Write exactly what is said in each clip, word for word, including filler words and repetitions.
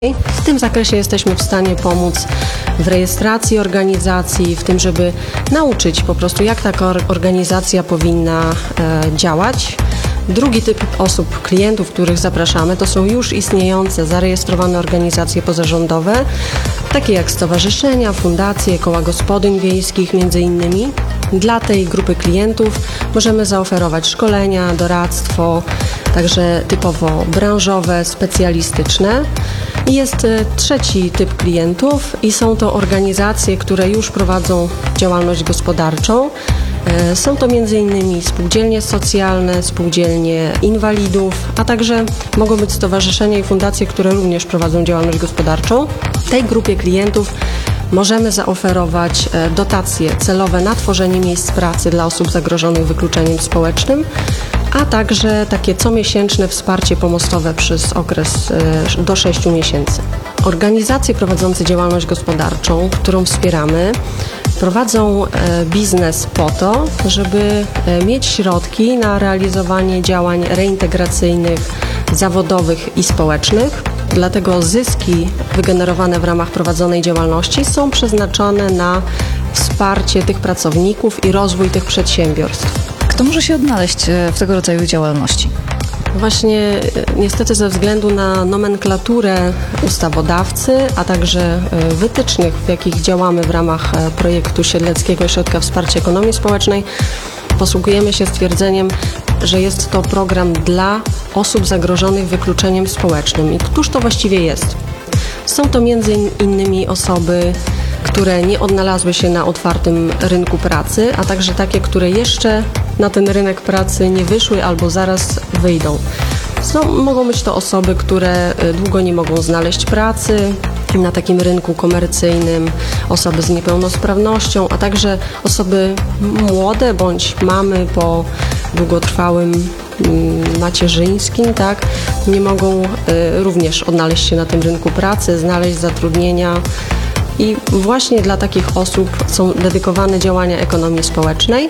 W tym zakresie jesteśmy w stanie pomóc w rejestracji organizacji, w tym, żeby nauczyć po prostu, jak taka organizacja powinna e, działać. Drugi typ osób, klientów, których zapraszamy, to są już istniejące, zarejestrowane organizacje pozarządowe, takie jak stowarzyszenia, fundacje, koła gospodyń wiejskich między innymi. Dla tej grupy klientów możemy zaoferować szkolenia, doradztwo, także typowo branżowe, specjalistyczne. I jest trzeci typ klientów i są to organizacje, które już prowadzą działalność gospodarczą. Są to między innymi spółdzielnie socjalne, spółdzielnie inwalidów, a także mogą być stowarzyszenia i fundacje, które również prowadzą działalność gospodarczą. W tej grupie klientów możemy zaoferować dotacje celowe na tworzenie miejsc pracy dla osób zagrożonych wykluczeniem społecznym, a także takie comiesięczne wsparcie pomostowe przez okres do sześciu miesięcy. Organizacje prowadzące działalność gospodarczą, którą wspieramy, prowadzą biznes po to, żeby mieć środki na realizowanie działań reintegracyjnych, zawodowych i społecznych. Dlatego zyski wygenerowane w ramach prowadzonej działalności są przeznaczone na wsparcie tych pracowników i rozwój tych przedsiębiorstw. Kto może się odnaleźć w tego rodzaju działalności? Właśnie niestety ze względu na nomenklaturę ustawodawcy, a także wytycznych, w jakich działamy w ramach projektu Siedleckiego Ośrodka Wsparcia Ekonomii Społecznej, posługujemy się stwierdzeniem, że jest to program dla osób zagrożonych wykluczeniem społecznym. I któż to właściwie jest? Są to między innymi osoby, które nie odnalazły się na otwartym rynku pracy, a także takie, które jeszcze na ten rynek pracy nie wyszły albo zaraz wyjdą. Są, mogą być to osoby, które długo nie mogą znaleźć pracy na takim rynku komercyjnym, osoby z niepełnosprawnością, a także osoby młode bądź mamy po długotrwałym macierzyńskim, tak, nie mogą y, również odnaleźć się na tym rynku pracy, znaleźć zatrudnienia. I właśnie dla takich osób są dedykowane działania ekonomii społecznej,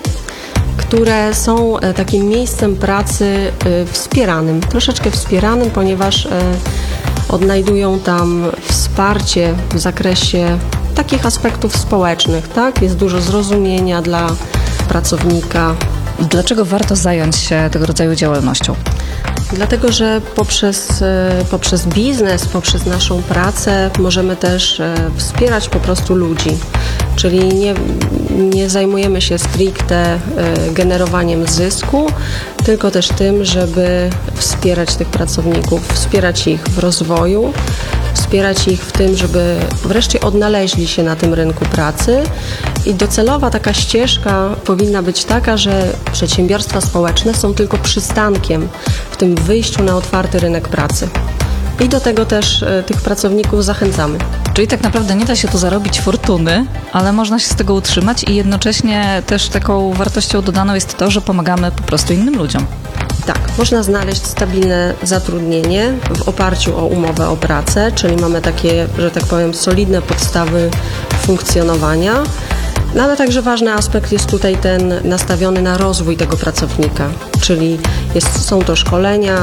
które są takim miejscem pracy wspieranym, troszeczkę wspieranym, ponieważ odnajdują tam wsparcie w zakresie takich aspektów społecznych, tak? Jest dużo zrozumienia dla pracownika. Dlaczego warto zająć się tego rodzaju działalnością? Dlatego, że poprzez, poprzez biznes, poprzez naszą pracę możemy też wspierać po prostu ludzi. Czyli nie, nie zajmujemy się stricte generowaniem zysku, tylko też tym, żeby wspierać tych pracowników, wspierać ich w rozwoju, wspierać ich w tym, żeby wreszcie odnaleźli się na tym rynku pracy. I docelowa taka ścieżka powinna być taka, że przedsiębiorstwa społeczne są tylko przystankiem w tym wyjściu na otwarty rynek pracy. I do tego też y, tych pracowników zachęcamy. Czyli tak naprawdę nie da się tu zarobić fortuny, ale można się z tego utrzymać i jednocześnie też taką wartością dodaną jest to, że pomagamy po prostu innym ludziom. Tak, można znaleźć stabilne zatrudnienie w oparciu o umowę o pracę, czyli mamy takie, że tak powiem, solidne podstawy funkcjonowania. No ale także ważny aspekt jest tutaj ten nastawiony na rozwój tego pracownika, czyli jest, są to szkolenia,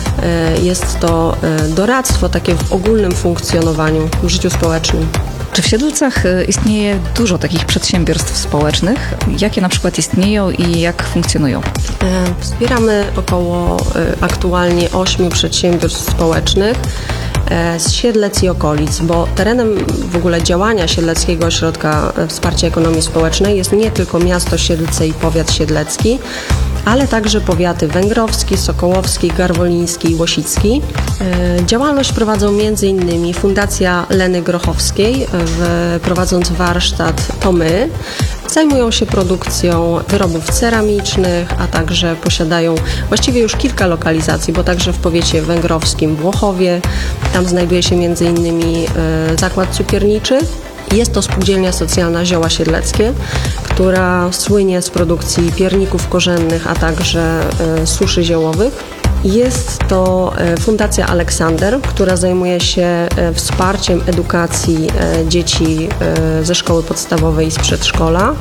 jest to doradztwo takie w ogólnym funkcjonowaniu w życiu społecznym. Czy w Siedlcach istnieje dużo takich przedsiębiorstw społecznych? Jakie na przykład istnieją i jak funkcjonują? Wspieramy około aktualnie ośmiu przedsiębiorstw społecznych z Siedlec i okolic, bo terenem w ogóle działania Siedleckiego Ośrodka Wsparcia Ekonomii Społecznej jest nie tylko miasto Siedlce i powiat siedlecki, ale także powiaty węgrowski, sokołowski, garwoliński i łosicki. Działalność prowadzą między innymi Fundacja Leny Grochowskiej, prowadząc warsztat To My. Zajmują się produkcją wyrobów ceramicznych, a także posiadają właściwie już kilka lokalizacji, bo także w powiecie węgrowskim w Włochowie, tam znajduje się między innymi zakład cukierniczy. Jest to spółdzielnia socjalna Zioła Siedleckie, która słynie z produkcji pierników korzennych, a także e, suszy ziołowych. Jest to Fundacja Aleksander, która zajmuje się wsparciem edukacji dzieci ze szkoły podstawowej i z przedszkola.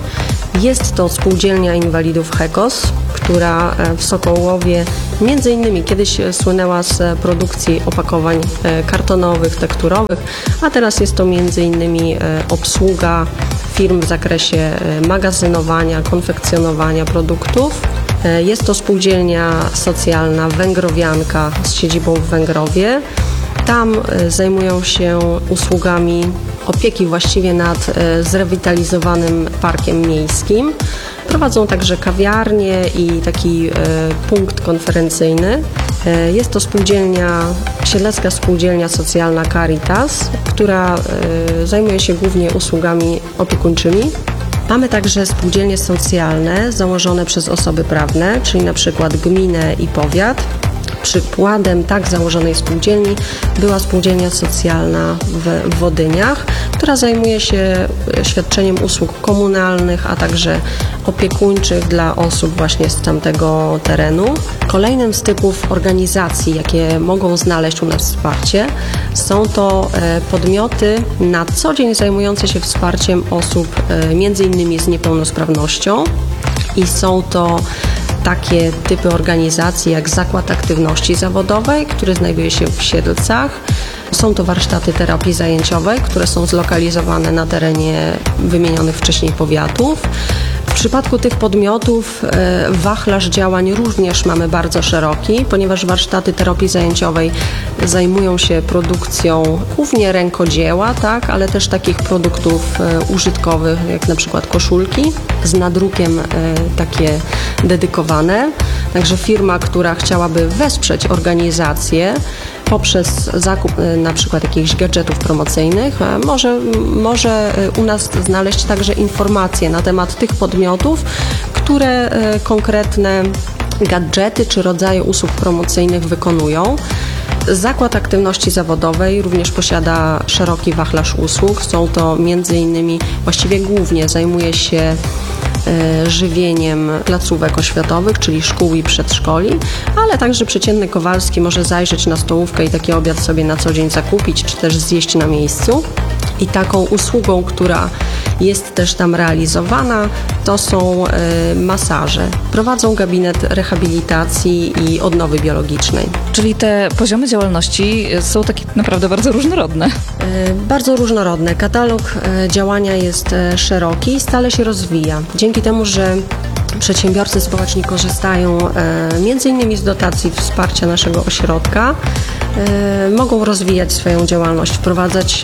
Jest to Spółdzielnia Inwalidów Hekos, która w Sokołowie między innymi kiedyś słynęła z produkcji opakowań kartonowych, tekturowych, a teraz jest to między innymi obsługa firm w zakresie magazynowania, konfekcjonowania produktów. Jest to spółdzielnia socjalna Węgrowianka z siedzibą w Węgrowie. Tam zajmują się usługami opieki właściwie nad zrewitalizowanym parkiem miejskim. Prowadzą także kawiarnię i taki punkt konferencyjny. Jest to spółdzielnia, Siedlecka Spółdzielnia Socjalna Caritas, która zajmuje się głównie usługami opiekuńczymi. Mamy także spółdzielnie socjalne założone przez osoby prawne, czyli na przykład gminę i powiat. Przykładem tak założonej spółdzielni była spółdzielnia socjalna w Wodyniach, która zajmuje się świadczeniem usług komunalnych, a także opiekuńczych dla osób właśnie z tamtego terenu. Kolejnym z typów organizacji, jakie mogą znaleźć u nas wsparcie, są to podmioty na co dzień zajmujące się wsparciem osób między innymi z niepełnosprawnością i są to takie typy organizacji jak Zakład Aktywności Zawodowej, który znajduje się w Siedlcach. Są to warsztaty terapii zajęciowej, które są zlokalizowane na terenie wymienionych wcześniej powiatów. W przypadku tych podmiotów wachlarz działań również mamy bardzo szeroki, ponieważ warsztaty terapii zajęciowej zajmują się produkcją głównie rękodzieła, tak, ale też takich produktów użytkowych, jak na przykład koszulki z nadrukiem takie dedykowane. Także firma, która chciałaby wesprzeć organizację poprzez zakup na przykład jakichś gadżetów promocyjnych, może, może u nas znaleźć także informacje na temat tych podmiotów, które konkretne gadżety czy rodzaje usług promocyjnych wykonują. Zakład Aktywności Zawodowej również posiada szeroki wachlarz usług. Są to między innymi, właściwie głównie zajmuje się żywieniem placówek oświatowych, czyli szkół i przedszkoli, ale także przeciętny Kowalski może zajrzeć na stołówkę i taki obiad sobie na co dzień zakupić, czy też zjeść na miejscu. I taką usługą, która jest też tam realizowana, to są y, masaże. Prowadzą gabinet rehabilitacji i odnowy biologicznej. Czyli te poziomy działalności są takie naprawdę bardzo różnorodne. Y, bardzo różnorodne. Katalog y, działania jest y, szeroki i stale się rozwija. Dzięki temu, że przedsiębiorcy społeczni korzystają e, między innymi z dotacji wsparcia naszego ośrodka, e, mogą rozwijać swoją działalność, wprowadzać